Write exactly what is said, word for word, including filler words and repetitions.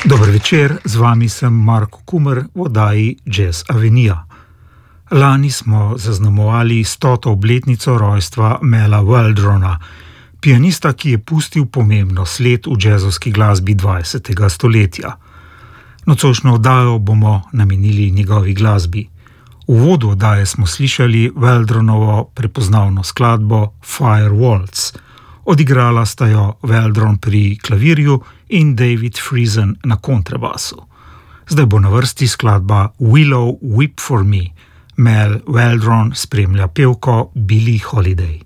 Dober večer, z vami sem Marko Kumer v oddaji Jazz Avenija. Lani smo zaznamovali stoto obletnico rojstva Mela Waldrona, pianista, ki je pustil pomembno sled v jazzovski glasbi dvajsetega stoletja. Nocojšnjo oddajo bomo namenili njegovi glasbi. V uvodu oddaje smo slišali Waldronovo prepoznavno skladbo Fire Waltz. Odigrala sta jo Waldron pri klavirju in David Friesen na kontrabasu. Zdaj bo na vrsti skladba Willow Weep for Me. Mel Waldron spremlja pevko Billie Holiday.